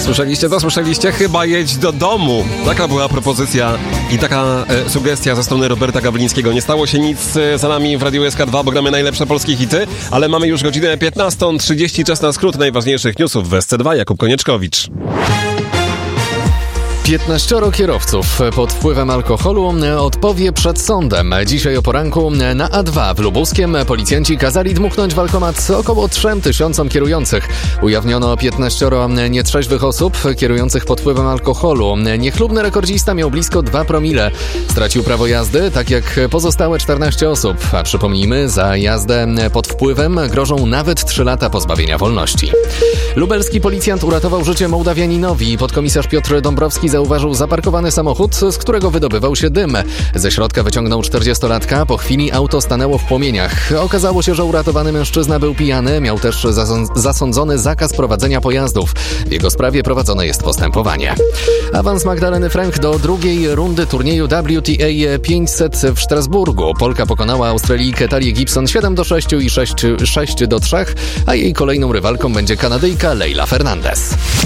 Słyszeliście to? Słyszeliście? Chyba jedź do domu. Taka była propozycja i taka sugestia ze strony Roberta Gawlińskiego. Nie stało się nic za nami w Radiu SK2, bo gramy najlepsze polskie hity, ale mamy już godzinę 15:30, czas na skrót najważniejszych newsów w SC2. Jakub Konieczkowicz. 15 kierowców pod wpływem alkoholu odpowie przed sądem. Dzisiaj o poranku na A2 w Lubuskiem policjanci kazali dmuchnąć w alkomat około 3000 kierujących. Ujawniono 15 nietrzeźwych osób kierujących pod wpływem alkoholu. Niechlubny rekordzista miał blisko 2 promile. Stracił prawo jazdy, tak jak pozostałe 14 osób. A przypomnijmy, za jazdę pod wpływem grożą nawet 3 lata pozbawienia wolności. Lubelski policjant uratował życie Mołdawianinowi. Podkomisarz Piotr Dąbrowski zauważył zaparkowany samochód, z którego wydobywał się dym. Ze środka wyciągnął 40-latka, po chwili auto stanęło w płomieniach. Okazało się, że uratowany mężczyzna był pijany, miał też zasądzony zakaz prowadzenia pojazdów. W jego sprawie prowadzone jest postępowanie. Awans Magdaleny Frank do drugiej rundy turnieju WTA 500 w Strasburgu. Polka pokonała Australijkę Talię Gibson 7-6 i 6-3, a jej kolejną rywalką będzie Kanadyjka Leylah Fernandez.